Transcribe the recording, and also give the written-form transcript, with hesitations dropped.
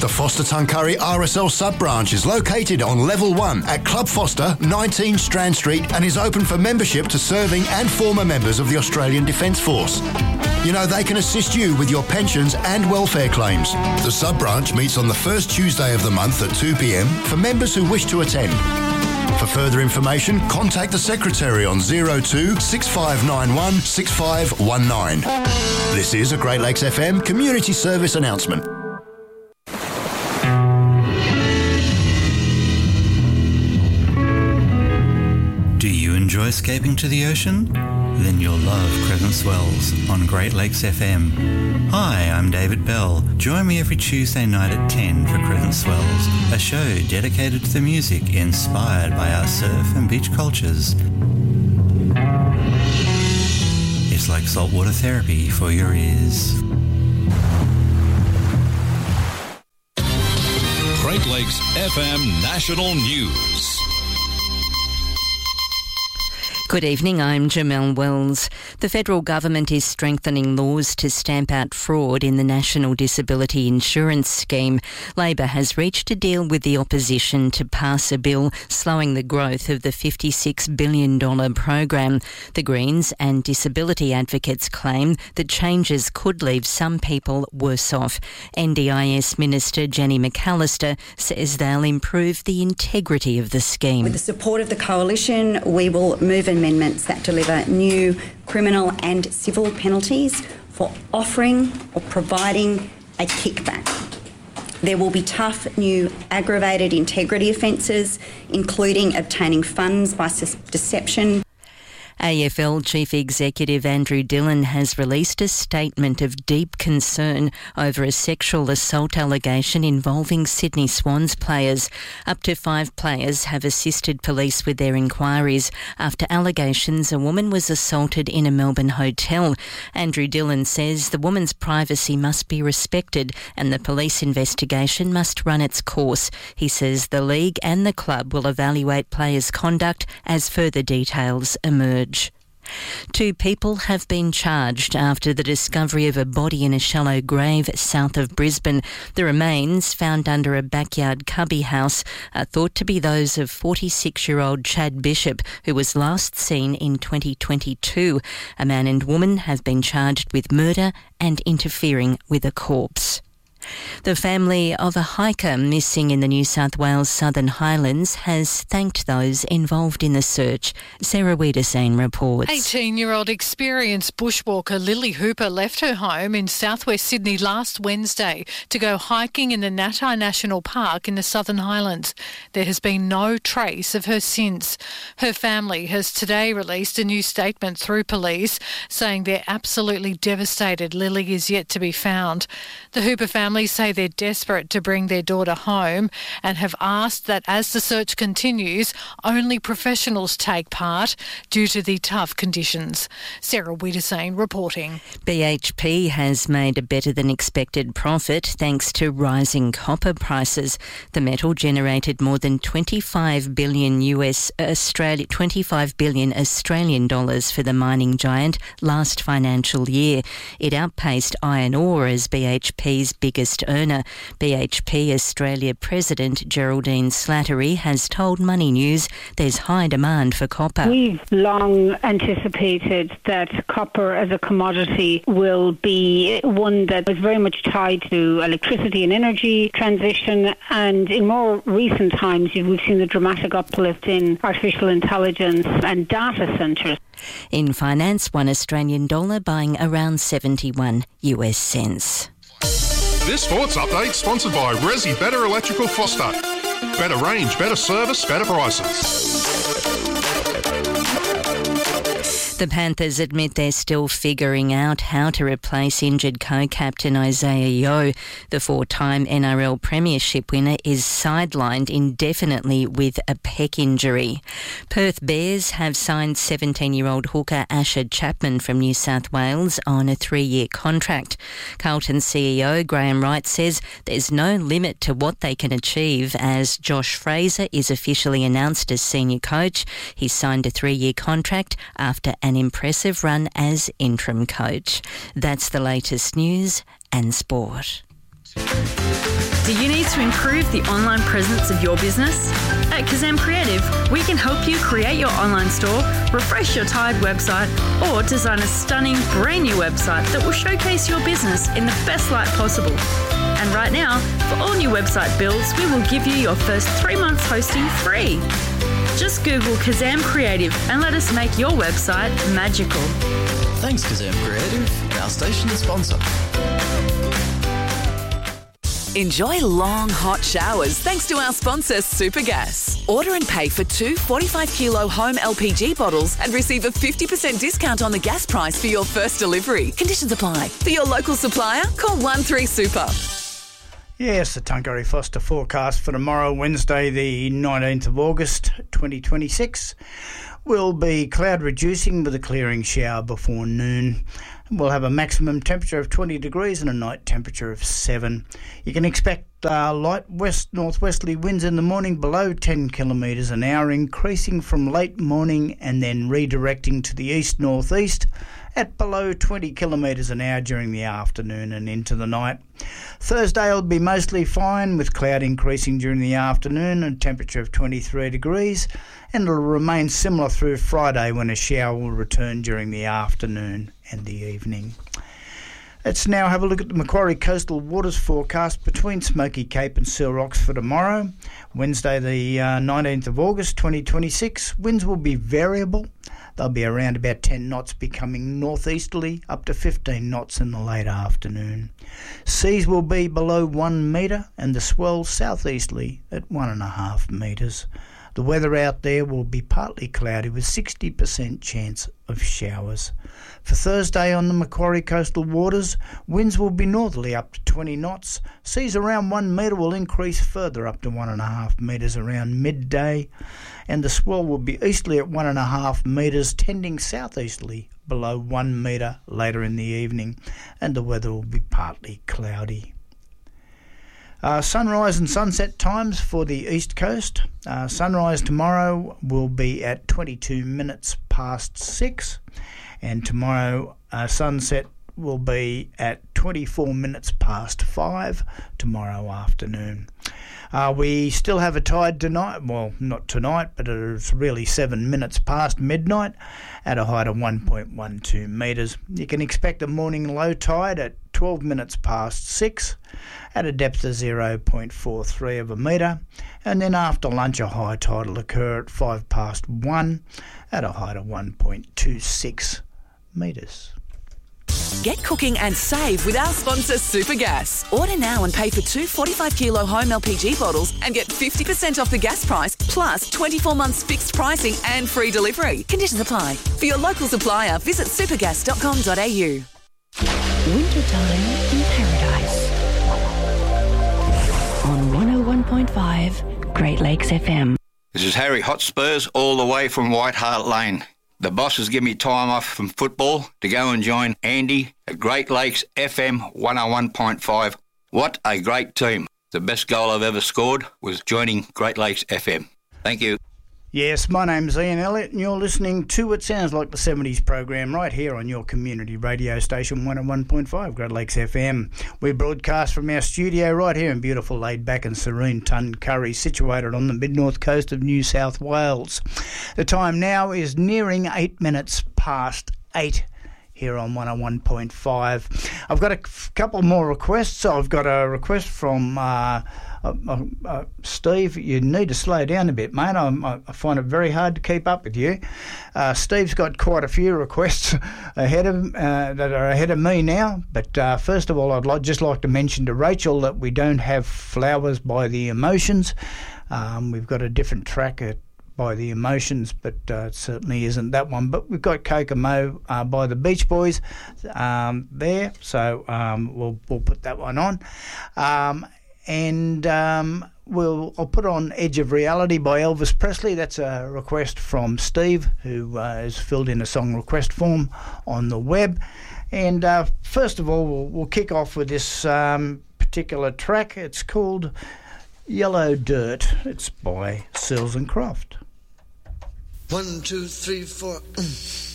The Foster Tuncurry RSL sub-branch is located on Level 1 at Club Foster, 19 Strand Street, and is open for membership to serving and former members of the Australian Defence Force. You know, they can assist you with your pensions and welfare claims. The sub-branch meets on the first Tuesday of the month at 2 p.m. for members who wish to attend. For further information, contact the Secretary on 02 6591 6519. This is a Great Lakes FM community service announcement. Do you enjoy escaping to the ocean? Then you'll love Crescent Swells on Great Lakes FM. Hi, I'm David Bell. Join me every Tuesday night at 10 for Crescent Swells, a show dedicated to the music inspired by our surf and beach cultures. It's like saltwater therapy for your ears. Great Lakes FM National News. Good evening, I'm Jamelle Wells. The federal government is strengthening laws to stamp out fraud in the National Disability Insurance Scheme. Labor has reached a deal with the opposition to pass a bill slowing the growth of the $56 billion program. The Greens and disability advocates claim that changes could leave some people worse off. NDIS Minister Jenny McAllister says they'll improve the integrity of the scheme. With the support of the Coalition, we will move amendments that deliver new criminal and civil penalties for offering or providing a kickback. There will be tough new aggravated integrity offences, including obtaining funds by deception. AFL Chief Executive Andrew Dillon has released a statement of deep concern over a sexual assault allegation involving Sydney Swans players. Up to 5 players have assisted police with their inquiries after allegations a woman was assaulted in a Melbourne hotel. Andrew Dillon says the woman's privacy must be respected and the police investigation must run its course. He says the league and the club will evaluate players' conduct as further details emerge. 2 people have been charged after the discovery of a body in a shallow grave south of Brisbane. The remains, found under a backyard cubby house, are thought to be those of 46-year-old Chad Bishop, who was last seen in 2022. A man and woman have been charged with murder and interfering with a corpse. The family of a hiker missing in the New South Wales Southern Highlands has thanked those involved in the search. Sarah Wiedersane reports. 18-year-old experienced bushwalker Lily Hooper left her home in southwest Sydney last Wednesday to go hiking in the Natai National Park in the Southern Highlands. There has been no trace of her since. Her family has today released a new statement through police saying they're absolutely devastated Lily is yet to be found. The Hooper family say they're desperate to bring their daughter home and have asked that as the search continues, only professionals take part due to the tough conditions. Sarah Wiedersane reporting. BHP has made a better than expected profit thanks to rising copper prices. The metal generated more than $25 billion Australian dollars for the mining giant last financial year. It outpaced iron ore as BHP's biggest earner. BHP Australia President Geraldine Slattery has told Money News there's high demand for copper. We've long anticipated that copper as a commodity will be one that is very much tied to electricity and energy transition, and in more recent times we've seen the dramatic uplift in artificial intelligence and data centres. In finance, $1 Australian dollar buying around 71 US cents. This sports update sponsored by Resi Better Electrical Foster. Better range, better service, better prices. The Panthers admit they're still figuring out how to replace injured co-captain Isaiah Yeo. The 4-time NRL Premiership winner is sidelined indefinitely with a pec injury. Perth Bears have signed 17-year-old hooker Asher Chapman from New South Wales on a 3-year contract. Carlton CEO Graham Wright says there's no limit to what they can achieve as Josh Fraser is officially announced as senior coach. He's signed a 3-year contract after an impressive run as interim coach. That's the latest news and sport. Do you need to improve the online presence of your business? At Kazam Creative, we can help you create your online store, refresh your tired website, or design a stunning brand new website that will showcase your business in the best light possible. And right now, for all new website builds, we will give you your first 3 months hosting free. Just Google Kazam Creative and let us make your website magical. Thanks, Kazam Creative, our station sponsor. Enjoy long, hot showers thanks to our sponsor, Supergas. Order and pay for 2 45-kilo home LPG bottles and receive a 50% discount on the gas price for your first delivery. Conditions apply. For your local supplier, call 13Super. Yes, the Tuncurry Foster forecast for tomorrow, Wednesday, the 19th of August, 2026, will be cloud reducing with a clearing shower before noon. We'll have a maximum temperature of 20 degrees and a night temperature of 7. You can expect light west-northwesterly winds in the morning below 10 kilometres an hour, increasing from late morning and then redirecting to the east-northeast at below 20 kilometres an hour during the afternoon and into the night. Thursday will be mostly fine, with cloud increasing during the afternoon and a temperature of 23 degrees, and it'll remain similar through Friday, when a shower will return during the afternoon and the evening. Let's now have a look at the Macquarie Coastal Waters forecast between Smoky Cape and Seal Rocks for tomorrow, Wednesday the 19th of August 2026. Winds will be variable. They'll be around about 10 knots, becoming northeasterly up to 15 knots in the late afternoon. Seas will be below 1 metre and the swell southeasterly at 1.5 metres. The weather out there will be partly cloudy with 60% chance of showers. For Thursday on the Macquarie Coastal Waters, winds will be northerly up to 20 knots. Seas around 1 metre will increase further up to 1.5 metres around midday, and the swell will be easterly at 1.5 metres, tending southeasterly below 1 metre later in the evening, and the weather will be partly cloudy. Sunrise and sunset times for the east coast. Sunrise tomorrow will be at 22 minutes past 6, and tomorrow sunset will be at 24 minutes past 5 tomorrow afternoon. We still have a tide tonight, well, not tonight, but it's really 7 minutes past midnight at a height of 1.12 metres. You can expect a morning low tide at 12 minutes past 6 at a depth of 0.43 of a metre, and then after lunch a high tide will occur at 5 past 1 at a height of 1.26 metres. Get cooking and save with our sponsor, Supergas. Order now and pay for 2 45-kilo home LPG bottles and get 50% off the gas price, plus 24 months fixed pricing and free delivery. Conditions apply. For your local supplier, visit supergas.com.au. Wintertime in Paradise on 101.5 Great Lakes FM. This is Harry Hotspurs, all the way from White Hart Lane. The boss has given me time off from football to go and join Andy at Great Lakes FM 101.5. What a great team. The best goal I've ever scored was joining Great Lakes FM. Thank you. Yes, my name's Ian Elliott and you're listening to what sounds like the 70s program right here on your community radio station 101.5 Great Lakes FM. We broadcast from our studio right here in beautiful, laid-back and serene Tuncurry, situated on the mid-north coast of New South Wales. The time now is nearing 8 minutes past 8 here on 101.5. I've got a couple more requests. I've got a request from Steve. You need to slow down a bit, mate. I find it very hard to keep up with you. Steve's got quite a few requests ahead of that are ahead of me now. But first of all, I'd just like to mention to Rachel that we don't have Flowers by the Emotions. We've got a different track by the Emotions, but it certainly isn't that one. But we've got Kokomo by the Beach Boys there, so we'll put that one on. I'll put on Edge of Reality by Elvis Presley. That's a request from Steve, who has filled in a song request form on the web. And first of all, we'll kick off with this particular track. It's called Yellow Dirt. It's by Seals and Croft. 1, 2, 3, 4.